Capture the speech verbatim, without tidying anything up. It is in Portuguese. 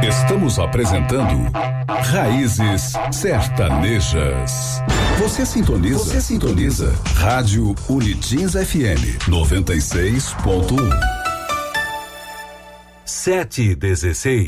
Estamos apresentando Raízes Sertanejas. Você sintoniza, você sintoniza Rádio Unitins F M noventa e seis ponto um. Sete e dezesseis.